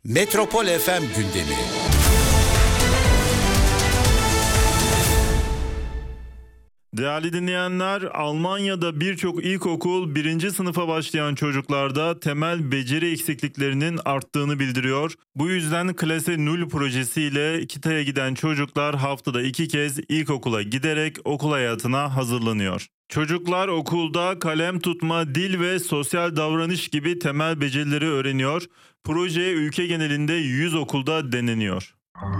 Metropol FM gündemi. Değerli dinleyenler, Almanya'da birçok ilkokul 1. sınıfa başlayan çocuklarda temel beceri eksikliklerinin arttığını bildiriyor. Bu yüzden Klase Null projesiyle Kita'ya giden çocuklar haftada 2 kez ilkokula giderek okul hayatına hazırlanıyor. Çocuklar okulda kalem tutma, dil ve sosyal davranış gibi temel becerileri öğreniyor. Proje ülke genelinde 100 okulda deneniyor.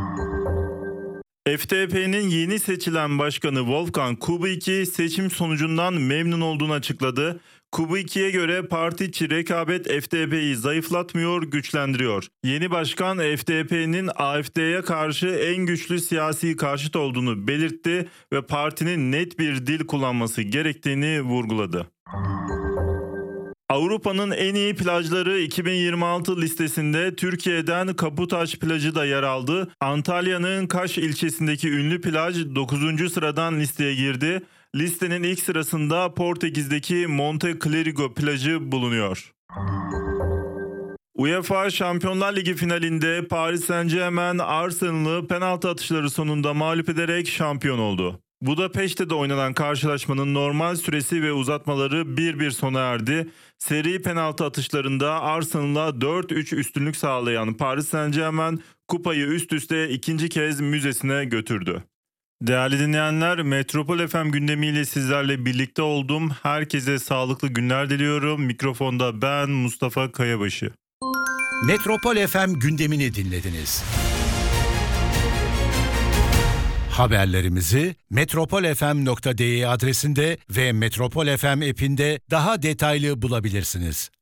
FDP'nin yeni seçilen başkanı Wolfgang Kubicki seçim sonucundan memnun olduğunu açıkladı. Kubicki'ye göre parti içi rekabet FDP'yi zayıflatmıyor, güçlendiriyor. Yeni başkan FDP'nin AfD'ye karşı en güçlü siyasi karşıt olduğunu belirtti ve partinin net bir dil kullanması gerektiğini vurguladı. Avrupa'nın en iyi plajları 2026 listesinde Türkiye'den Kaputaş plajı da yer aldı. Antalya'nın Kaş ilçesindeki ünlü plaj 9. sıradan listeye girdi. Listenin ilk sırasında Portekiz'deki Monte Clérigo plajı bulunuyor. UEFA Şampiyonlar Ligi finalinde Paris Saint-Germain Arsenal'ı penaltı atışları sonunda mağlup ederek şampiyon oldu. Budapeşte'de oynanan karşılaşmanın normal süresi ve uzatmaları 1-1 sona erdi. Seri penaltı atışlarında Arsenal'a 4-3 üstünlük sağlayan Paris Saint-Germain kupayı üst üste ikinci kez müzesine götürdü. Değerli dinleyenler, Metropol FM gündemiyle sizlerle birlikte oldum. Herkese sağlıklı günler diliyorum. Mikrofonda ben Mustafa Kayabaşı. Metropol FM gündemini dinlediniz. Haberlerimizi metropolfm.de adresinde ve Metropol FM app'inde daha detaylı bulabilirsiniz.